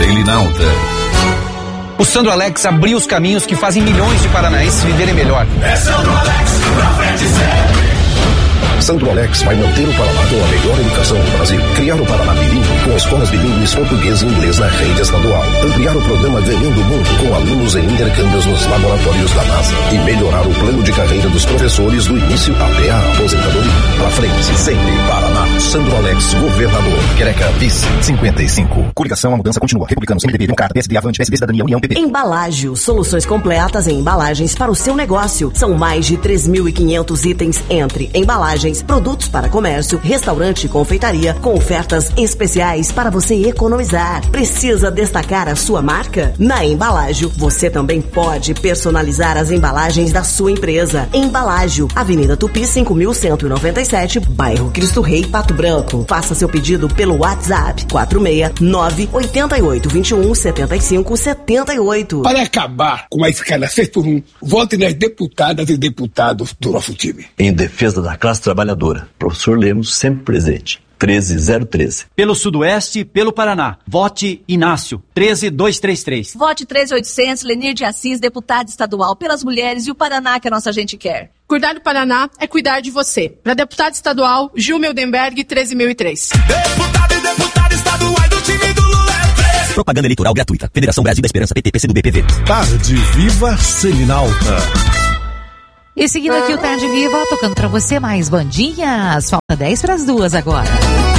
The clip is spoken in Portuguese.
Selinalta. O Sandro Alex abriu os caminhos que fazem milhões de paranaenses viverem melhor. É Sandro Alex, pra frente sempre. Sandro Alex vai manter o Paraná com a melhor educação do Brasil. Criar o Paraná bilíngue com escolas bilíngues português e inglês na rede estadual. Ampliar o programa Ganhando o Mundo com alunos em intercâmbios nos laboratórios da NASA. E melhorar o plano de carreira dos professores do início até a aposentadoria. Pra frente, sempre Paraná. Sandro Alex, governador. Quereca, vice, 55. Coligação, a mudança continua. Republicanos, MDB, Democrata, PSD, Avante, PSD, Cidadania, União, PP. Embalágio, soluções completas em embalagens para o seu negócio. São mais de 3.500 itens entre embalagens, produtos para comércio, restaurante e confeitaria, com ofertas especiais para você economizar. Precisa destacar a sua marca? Na Embalágio, você também pode personalizar as embalagens da sua empresa. Embalágio, Avenida Tupi 5197, bairro Cristo Rei, Pato Branco. Faça seu pedido pelo WhatsApp 469-8821-7578. Para acabar com a escala 6x1, vote nas deputadas e deputados do nosso time. Em defesa da classe trabalhadora, professor Lemos sempre presente. 13013. Pelo Sudoeste, pelo Paraná. Vote Inácio, 13233. Vote 13800, Lenir de Assis, deputado estadual, pelas mulheres e o Paraná que a nossa gente quer. Cuidar do Paraná é cuidar de você. Para deputado estadual, Gil Mildenberg, 13003. Deputado e deputada estadual do time do Lula é 13. Propaganda eleitoral gratuita. Federação Brasil da Esperança, PT, PCdoB, PV. Tarde Viva Selinalta. E seguindo aqui o Tarde Viva, tocando pra você mais bandinhas. Falta 10 pras 2 agora.